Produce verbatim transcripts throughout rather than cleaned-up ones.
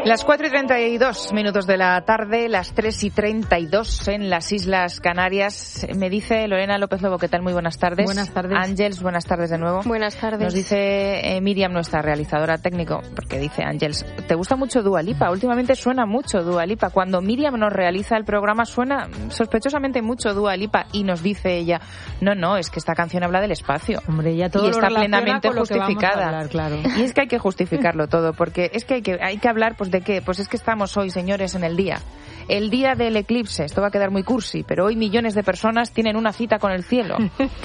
Las cuatro y treinta y dos minutos de la tarde, las tres y treinta y dos en las Islas Canarias. Me dice Lorena López Lobo, ¿qué tal? Muy buenas tardes. Buenas tardes. Ángels, buenas tardes de nuevo. Buenas tardes. Nos dice eh, Miriam, nuestra realizadora técnico, porque dice Ángels, ¿te gusta mucho Dua Lipa? Últimamente suena mucho Dua Lipa. Cuando Miriam nos realiza el programa suena sospechosamente mucho Dua Lipa y nos dice ella, no, no, es que esta canción habla del espacio. Hombre, ya todo y está lo plenamente con lo justificada. Que vamos a hablar, claro. Y es que hay que justificarlo todo, porque es que hay que, hay que hablar, pues, ¿de qué? Pues es que estamos hoy, señores, en el día. El día del eclipse. Esto va a quedar muy cursi, pero hoy millones de personas tienen una cita con el cielo.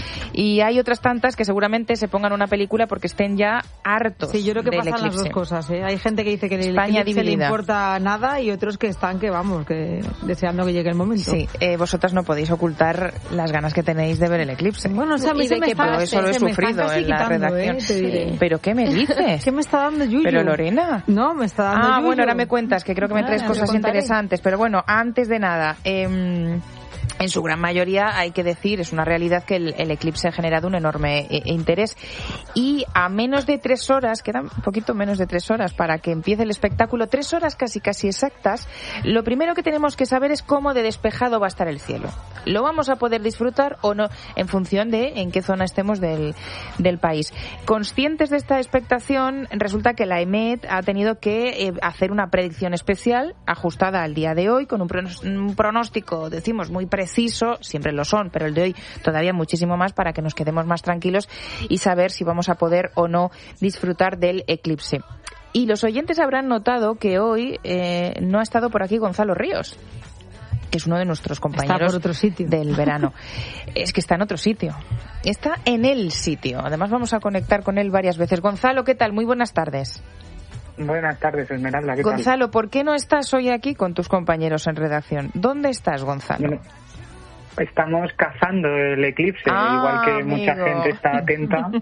Y hay otras tantas que seguramente se pongan una película porque estén ya hartos del eclipse. Sí, yo creo que pasan eclipse. las dos cosas, ¿eh? Hay gente que dice que el España eclipse dividida. le importa nada y otros que están, que vamos, que deseando que llegue el momento. Sí, eh, vosotras no podéis ocultar las ganas que tenéis de ver el eclipse. Bueno, o sea, a mí y se de me que está, pero eso lo he se me están sufrido casi en la quitando, redacción. ¿eh? Te diré. ¿Pero qué me dices? ¿Qué me está dando yuyu? Pero Lorena. No, me está dando Ah, yuyu. bueno, ahora me cuentas, que creo que me Ah, traes te cosas contaré. interesantes. Pero bueno, antes de nada, eh, en su gran mayoría, hay que decir, es una realidad que el, el eclipse ha generado un enorme eh, interés. Y a menos de tres horas, quedan un poquito menos de tres horas para que empiece el espectáculo, tres horas casi casi exactas, lo primero que tenemos que saber es cómo de despejado va a estar el cielo. ¿Lo vamos a poder disfrutar o no? En función de en qué zona estemos del, del país. Conscientes de esta expectación, resulta que la EMET ha tenido que eh, hacer una predicción especial ajustada al día de hoy, con un, pronos- un pronóstico, decimos, muy preciso, siempre lo son, pero el de hoy todavía muchísimo más, para que nos quedemos más tranquilos y saber si vamos a poder o no disfrutar del eclipse. Y los oyentes habrán notado que hoy eh, no ha estado por aquí Gonzalo Ríos, que es uno de nuestros compañeros Está por otro sitio. del verano. Es que está en otro sitio. Está en el sitio. Además vamos a conectar con él varias veces. Gonzalo, ¿qué tal? Muy buenas tardes. Buenas tardes, Esmeralda. ¿Qué Gonzalo, tal? ¿por qué no estás hoy aquí con tus compañeros en redacción? ¿Dónde estás, Gonzalo? Bueno, estamos cazando el eclipse, Ah, igual que amigo. mucha gente está atenta.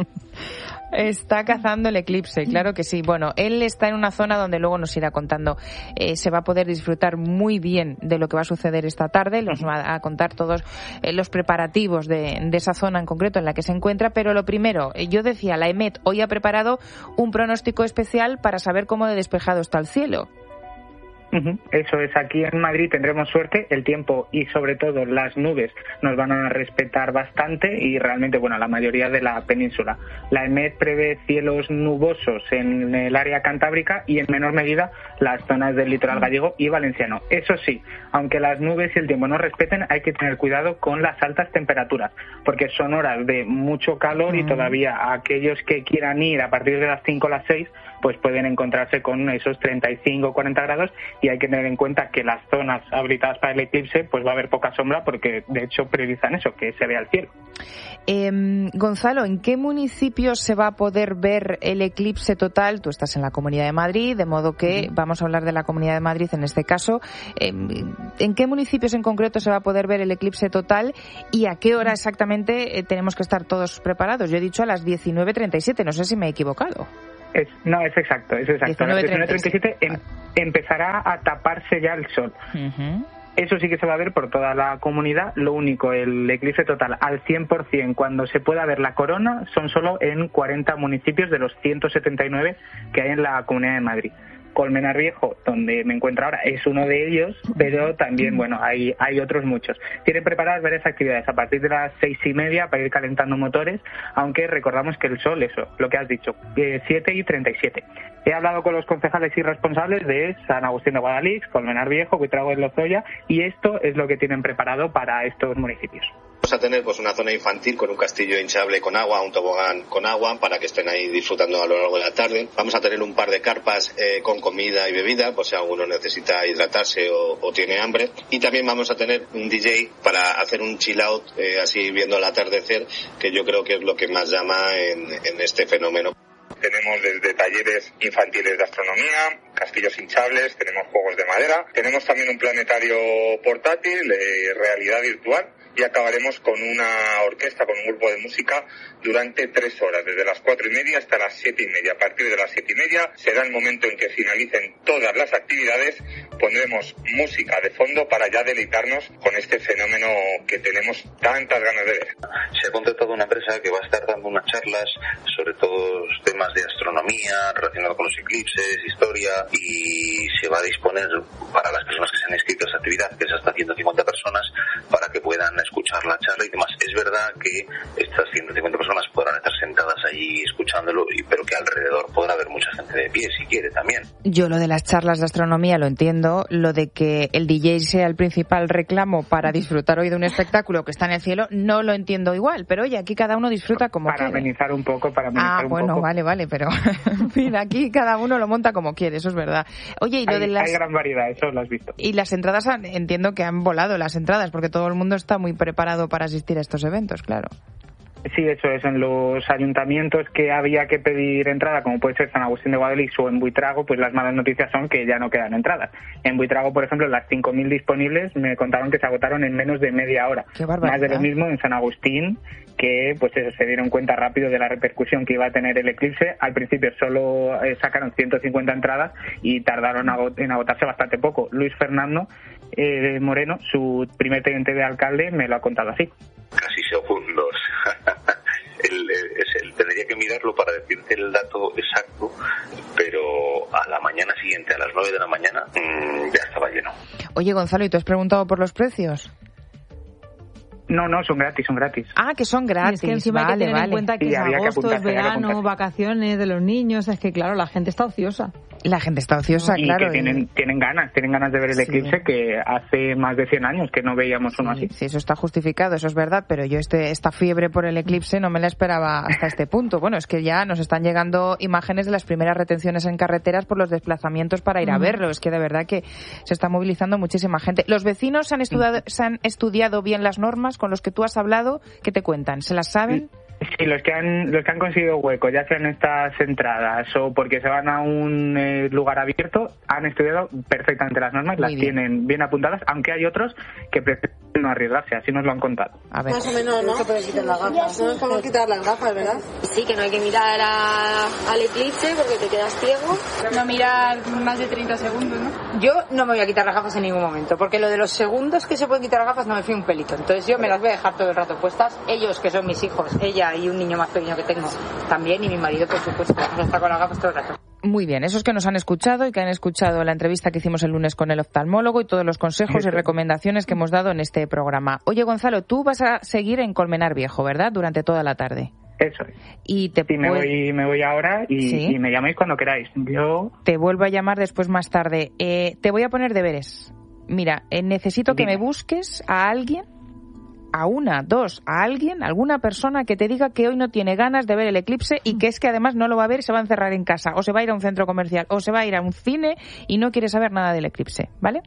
Está cazando el eclipse, claro que sí. Bueno, él está en una zona donde luego nos irá contando. Eh, se va a poder disfrutar muy bien de lo que va a suceder esta tarde. Nos va a contar todos eh, los preparativos de, de esa zona en concreto en la que se encuentra. Pero lo primero, eh, yo decía, la EMET hoy ha preparado un pronóstico especial para saber cómo de despejado está el cielo. Ujú. Eso es, aquí en Madrid tendremos suerte, el tiempo y sobre todo las nubes nos van a respetar bastante y realmente, bueno, la mayoría de la península. La EMET prevé cielos nubosos en el área cantábrica y en menor medida las zonas del litoral gallego y valenciano. Eso sí, aunque las nubes y el tiempo nos respeten, hay que tener cuidado con las altas temperaturas, porque son horas de mucho calor y todavía aquellos que quieran ir a partir de las cinco o las seis, pues pueden encontrarse con esos treinta y cinco o cuarenta grados, y hay que tener en cuenta que las zonas habilitadas para el eclipse pues va a haber poca sombra, porque de hecho priorizan eso, que se vea el cielo. Eh, Gonzalo, ¿en qué municipios se va a poder ver el eclipse total? Tú estás en la Comunidad de Madrid, de modo que uh-huh. vamos a hablar de la Comunidad de Madrid en este caso. Eh, ¿En qué municipios en concreto se va a poder ver el eclipse total y a qué hora exactamente eh, tenemos que estar todos preparados? Yo he dicho a las diecinueve treinta y siete, no sé si me he equivocado. Es, no, es exacto, es exacto. A las diecinueve treinta y siete em, empezará a taparse ya el sol. Uh-huh. Eso sí que se va a ver por toda la comunidad. Lo único, el eclipse total al cien por ciento, cuando se pueda ver la corona, son solo en cuarenta municipios de los ciento setenta y nueve que hay en la Comunidad de Madrid. Colmenar Viejo, donde me encuentro ahora, es uno de ellos, pero también, bueno, hay hay otros muchos. Tienen preparadas varias actividades a partir de las seis y media para ir calentando motores, aunque recordamos que el sol, eso, lo que has dicho, eh, siete y treinta y siete. He hablado con los concejales y responsables de San Agustín de Guadalix, Colmenar Viejo, Buitrago de Lozoya, y esto es lo que tienen preparado para estos municipios. Vamos a tener pues una zona infantil con un castillo hinchable con agua, un tobogán con agua para que estén ahí disfrutando a lo largo de la tarde. Vamos a tener un par de carpas eh, con comida y bebida, pues si alguno necesita hidratarse o, o tiene hambre. Y también vamos a tener un D J para hacer un chill out, eh, así viendo el atardecer, que yo creo que es lo que más llama en, en este fenómeno. Tenemos desde talleres infantiles de astronomía, castillos hinchables, tenemos juegos de madera, tenemos también un planetario portátil, eh, realidad virtual, y acabaremos con una orquesta, con un grupo de música durante tres horas, desde las cuatro y media hasta las siete y media. A partir de las siete y media será el momento en que finalicen todas las actividades, pondremos música de fondo para ya deleitarnos con este fenómeno que tenemos tantas ganas de ver. Se ha contratado una empresa que va a estar dando unas charlas sobre todos temas de astronomía relacionados con los eclipses, historia, y se va a disponer para las personas que se han inscrito a esta actividad, que es hasta ciento cincuenta personas, para que puedan escuchar la charla y demás. Es verdad que estas ciento cincuenta personas podrán estar sentadas allí escuchándolo, pero que alrededor podrá haber mucha gente de pie si quiere también. Yo lo de las charlas de astronomía lo entiendo, lo de que el D J sea el principal reclamo para disfrutar hoy de un espectáculo que está en el cielo, no lo entiendo igual, pero oye, aquí cada uno disfruta como para quiere. Para amenizar un poco, para amenizar ah, un bueno, poco. vale, vale, pero en fin, aquí cada uno lo monta como quiere, eso es verdad. Oye, y lo hay, de las... hay gran variedad, eso lo has visto. Y las entradas, han, entiendo que han volado las entradas, porque todo el mundo está muy preparado para asistir a estos eventos, claro. Sí, eso es. En los ayuntamientos que había que pedir entrada, como puede ser San Agustín de Guadalix o en Buitrago, pues las malas noticias son que ya no quedan entradas. En Buitrago, por ejemplo, las cinco mil disponibles me contaron que se agotaron en menos de media hora. Qué barbaridad. Más de lo mismo en San Agustín, que pues eso, se dieron cuenta rápido de la repercusión que iba a tener el eclipse. Al principio solo eh, sacaron ciento cincuenta entradas y tardaron en agotarse bastante poco. Luis Fernando eh, Moreno, su primer teniente de alcalde, me lo ha contado así. Casi segundos. el, es el, tendría que mirarlo para decirte el dato exacto, pero a la mañana siguiente, a las nueve de la mañana, mmm, ya estaba lleno. Oye, Gonzalo, ¿y tú has preguntado por los precios? No, no, son gratis, son gratis. Ah, que son gratis. Es que encima vale, hay que tener vale. en cuenta que sí, es agosto, que es verano, vacaciones de los niños. Es que, claro, la gente está ociosa. La gente está ociosa, y claro. que tienen, y... tienen ganas, tienen ganas de ver el sí. eclipse, que hace más de cien años que no veíamos uno sí, así. Sí, eso está justificado, eso es verdad, pero yo este esta fiebre por el eclipse no me la esperaba hasta este punto. Bueno, es que ya nos están llegando imágenes de las primeras retenciones en carreteras por los desplazamientos para ir a verlo. Es que de verdad que se está movilizando muchísima gente. ¿Los vecinos han estudiado, se han estudiado bien las normas con los que tú has hablado? ¿Qué te cuentan? ¿Se las saben? Sí, los que han los que han conseguido hueco, ya sean estas entradas o porque se van a un eh, lugar abierto, han estudiado perfectamente las normas, Muy las bien. tienen bien apuntadas, aunque hay otros que prefieren no arriesgarse, así nos lo han contado. A ver. Más o menos, ¿no? No se puede quitar las gafas, no es como quitar las gafas, ¿verdad? Sí, que no hay que mirar a, al eclipse porque te quedas ciego. No mirar más de treinta segundos, ¿no? Yo no me voy a quitar las gafas en ningún momento, porque lo de los segundos que se pueden quitar las gafas no me fío un pelito. Entonces yo me las voy a dejar todo el rato puestas. Ellos, que son mis hijos, ella y un niño más pequeño que tengo también, y mi marido, por supuesto, está con las gafas todo el rato. Muy bien, esos que nos han escuchado y que han escuchado la entrevista que hicimos el lunes con el oftalmólogo y todos los consejos y recomendaciones que hemos dado en este programa. Oye, Gonzalo, tú vas a seguir en Colmenar Viejo, ¿verdad? Durante toda la tarde. Eso es. Y te sí, me puede... voy, me voy ahora y, ¿Sí? y me llamáis cuando queráis. Yo te vuelvo a llamar después más tarde. Eh, te voy a poner deberes. Mira, eh, necesito Dime. que me busques a alguien, a una, dos, a alguien, alguna persona que te diga que hoy no tiene ganas de ver el eclipse y que es que además no lo va a ver y se va a encerrar en casa, o se va a ir a un centro comercial, o se va a ir a un cine y no quiere saber nada del eclipse, ¿vale?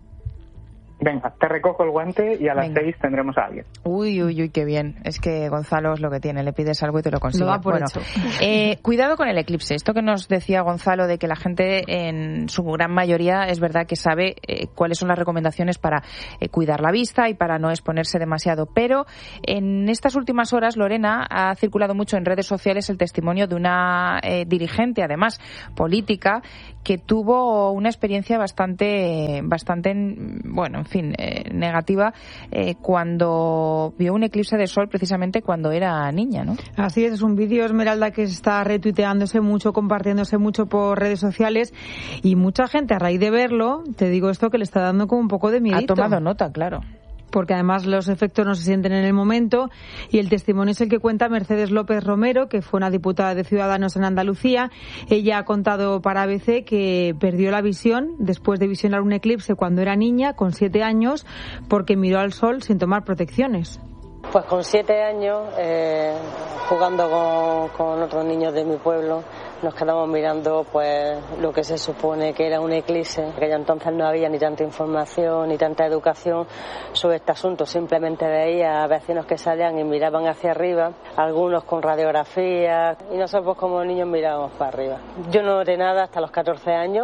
Venga, te recojo el guante y a las Venga. seis tendremos a alguien. Uy, uy, uy, qué bien. Es que Gonzalo es lo que tiene. Le pides algo y te lo consigue. Lo da por bueno, hecho. Eh, cuidado con el eclipse. Esto que nos decía Gonzalo de que la gente en su gran mayoría es verdad que sabe eh, cuáles son las recomendaciones para eh, cuidar la vista y para no exponerse demasiado. Pero en estas últimas horas, Lorena, ha circulado mucho en redes sociales el testimonio de una eh, dirigente, además política, que tuvo una experiencia bastante, bastante, bueno, en fin, eh, negativa eh, cuando vio un eclipse de sol precisamente cuando era niña, ¿no? Así es, es un vídeo, Esmeralda, que está retuiteándose mucho, compartiéndose mucho por redes sociales y mucha gente a raíz de verlo, te digo esto, que le está dando como un poco de miedito. Ha tomado nota, claro. Porque además los efectos no se sienten en el momento, y el testimonio es el que cuenta Mercedes López Romero, que fue una diputada de Ciudadanos en Andalucía. Ella ha contado para A B C que perdió la visión después de visionar un eclipse cuando era niña, con siete años, porque miró al sol sin tomar protecciones. Pues con siete años, eh, jugando con, con otros niños de mi pueblo, nos quedamos mirando pues lo que se supone que era un eclipse. Que ya entonces no había ni tanta información ni tanta educación sobre este asunto. Simplemente veía a vecinos que salían y miraban hacia arriba, algunos con radiografías, y nosotros como niños mirábamos para arriba. Yo no noté nada hasta los catorce años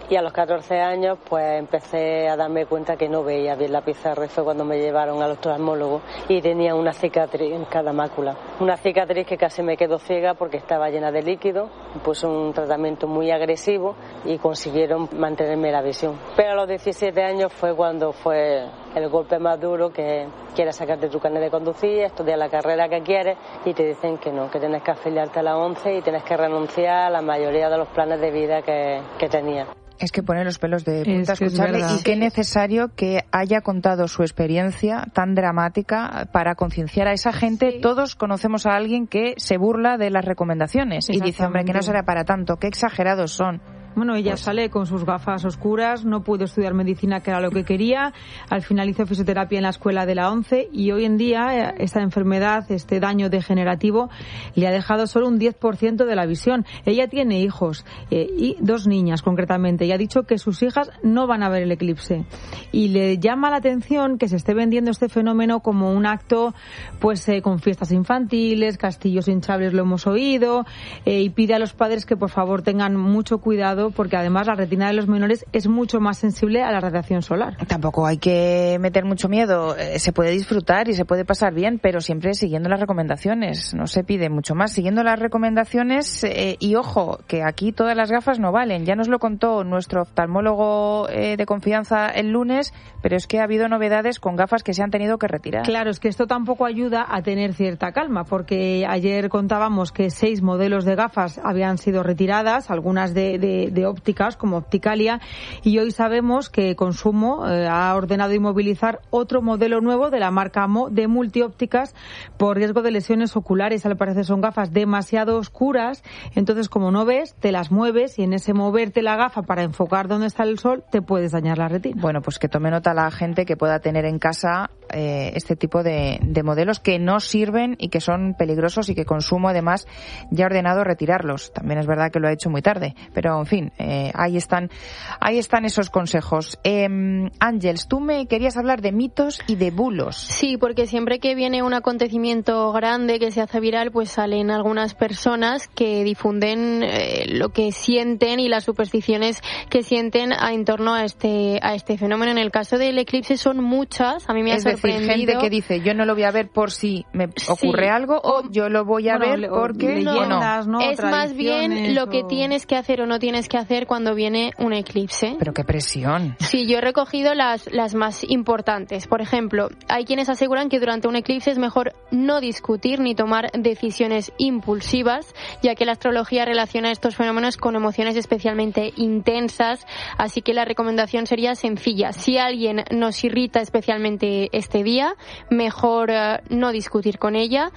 Y a los catorce años pues empecé a darme cuenta que no veía bien la pizarra y fue cuando me llevaron al oftalmólogo y tenía una cicatriz en cada mácula. Una cicatriz que casi me quedó ciega porque estaba llena de líquido, puso un tratamiento muy agresivo y consiguieron mantenerme la visión. Pero a los diecisiete años fue cuando fue el golpe más duro, que quieres sacarte tu carnet de conducir, estudiar la carrera que quieres y te dicen que no, que tienes que afiliarte a la ONCE y tienes que renunciar a la mayoría de los planes de vida que, que tenías. Es que pone los pelos de punta es que escucharle, es y qué necesario que haya contado su experiencia tan dramática para concienciar a esa gente. Sí. Todos conocemos a alguien que se burla de las recomendaciones y dice, hombre, que no será para tanto, qué exagerados son. Bueno, ella pues... sale con sus gafas oscuras, no pudo estudiar medicina, que era lo que quería. Al final hizo fisioterapia en la escuela de la ONCE y hoy en día esta enfermedad, este daño degenerativo, le ha dejado solo un diez por ciento de la visión. Ella tiene hijos eh, y dos niñas concretamente y ha dicho que sus hijas no van a ver el eclipse. Y le llama la atención que se esté vendiendo este fenómeno como un acto pues eh, con fiestas infantiles, castillos hinchables, lo hemos oído, eh, y pide a los padres que por favor tengan mucho cuidado, porque además la retina de los menores es mucho más sensible a la radiación solar. Tampoco hay que meter mucho miedo, eh, se puede disfrutar y se puede pasar bien, pero siempre siguiendo las recomendaciones, no se pide mucho más, siguiendo las recomendaciones eh, y ojo, que aquí todas las gafas no valen, ya nos lo contó nuestro oftalmólogo eh, de confianza el lunes, pero es que ha habido novedades con gafas que se han tenido que retirar. Claro, es que esto tampoco ayuda a tener cierta calma, porque ayer contábamos que seis modelos de gafas habían sido retiradas, algunas de, de de ópticas como Opticalia, y hoy sabemos que Consumo eh, ha ordenado inmovilizar otro modelo nuevo de la marca Mo de multiópticas por riesgo de lesiones oculares. Al parecer son gafas demasiado oscuras, entonces como no ves, te las mueves y en ese moverte la gafa para enfocar dónde está el sol te puedes dañar la retina. Bueno, pues que tome nota la gente que pueda tener en casa eh, este tipo de, de modelos que no sirven y que son peligrosos y que Consumo además ya ha ordenado retirarlos. También es verdad que lo ha hecho muy tarde, pero en fin, Eh, ahí están ahí están esos consejos. Eh, Ángeles, tú me querías hablar de mitos y de bulos. Sí, porque siempre que viene un acontecimiento grande que se hace viral, pues salen algunas personas que difunden eh, lo que sienten y las supersticiones que sienten a, en torno a este a este fenómeno. En el caso del eclipse son muchas, a mí me es ha sorprendido. Es decir, gente que dice, yo no lo voy a ver por si me ocurre sí. algo, o yo lo voy a bueno, ver porque leyendas, no. ¿no? Es más bien lo que o... tienes que hacer o no tienes que hacer cuando viene un eclipse. Pero qué presión. Sí, yo he recogido las, las más importantes. Por ejemplo, hay quienes aseguran que durante un eclipse es mejor no discutir ni tomar decisiones impulsivas, ya que la astrología relaciona estos fenómenos con emociones especialmente intensas, así que la recomendación sería sencilla. Si alguien nos irrita especialmente este día, mejor uh, no discutir con ella.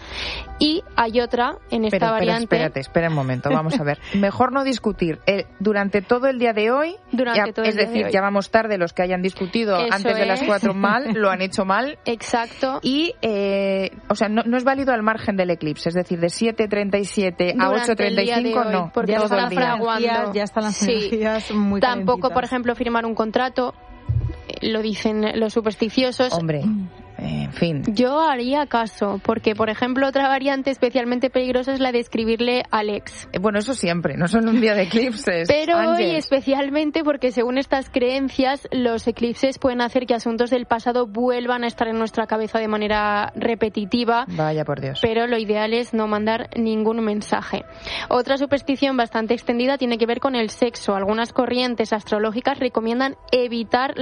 Y hay otra en esta pero, variante. Pero espérate, espera un momento, vamos a ver. Mejor no discutir eh, durante todo el día de hoy, durante ya, todo es el decir, de ya vamos tarde, los que hayan discutido Eso antes de es. las cuatro mal, lo han hecho mal. Exacto. Y, eh, o sea, no, no es válido al margen del eclipse, es decir, de siete treinta y siete a ocho treinta y cinco no. Porque todo está el día. fraguando. Ya están las sí. energías muy Tampoco, calentitas. por ejemplo, firmar un contrato, lo dicen los supersticiosos. Hombre, en fin. Yo haría caso, porque, por ejemplo, otra variante especialmente peligrosa es la de escribirle al ex. Eh, bueno, eso siempre, no solo un día de eclipses. Pero Ángeles. hoy especialmente porque, según estas creencias, los eclipses pueden hacer que asuntos del pasado vuelvan a estar en nuestra cabeza de manera repetitiva. Vaya por Dios. Pero lo ideal es no mandar ningún mensaje. Otra superstición bastante extendida tiene que ver con el sexo. Algunas corrientes astrológicas recomiendan evitar